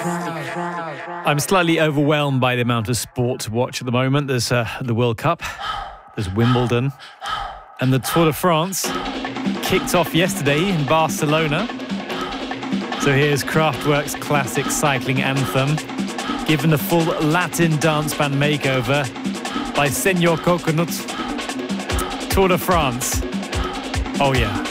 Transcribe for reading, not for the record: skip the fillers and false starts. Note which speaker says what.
Speaker 1: I'm slightly overwhelmed by the amount of sport to watch at the moment. There's the World Cup, there's Wimbledon, and the Tour de France kicked off yesterday in Barcelona. So here's Kraftwerk's classic cycling anthem, given a full Latin dance band makeover by Senor Coconut. Tour de France. Oh yeah.